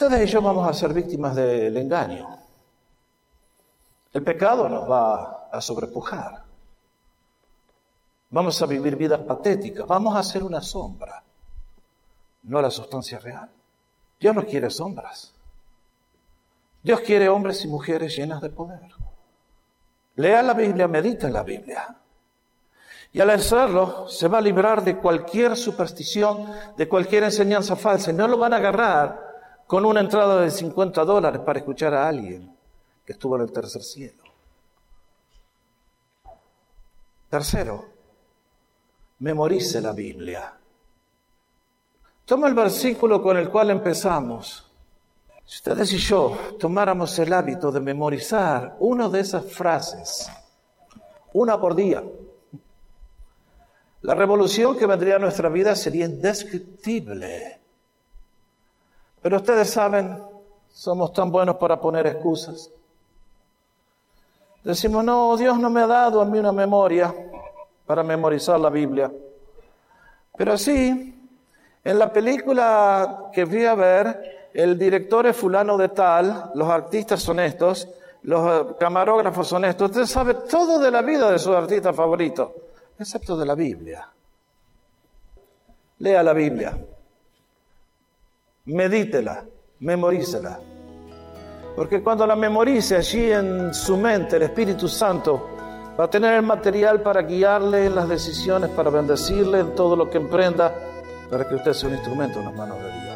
Ustedes y yo vamos a ser víctimas del engaño. El pecado nos va a sobrepujar. Vamos a vivir vidas patéticas. Vamos a ser una sombra, no la sustancia real. Dios no quiere sombras. Dios quiere hombres y mujeres llenas de poder. Lea la Biblia, medita en la Biblia. Y al hacerlo, se va a librar de cualquier superstición, de cualquier enseñanza falsa. Y no lo van a agarrar con una entrada de $50 para escuchar a alguien que estuvo en el tercer cielo. Tercero, memorice la Biblia. Toma el versículo con el cual empezamos. Si ustedes y yo tomáramos el hábito de memorizar una de esas frases, una por día, la revolución que vendría a nuestra vida sería indescriptible. Pero ustedes saben, somos tan buenos para poner excusas. Decimos, no, Dios no me ha dado a mí una memoria para memorizar la Biblia. Pero sí, en la película que fui a ver, el director es fulano de tal, los artistas son estos, los camarógrafos son estos. Usted sabe todo de la vida de su artista favorito, excepto de la Biblia. Lea la Biblia, medítela, memorícela. Porque cuando la memorice allí en su mente, el Espíritu Santo va a tener el material para guiarle en las decisiones, para bendecirle en todo lo que emprenda, para que usted sea un instrumento en las manos de Dios.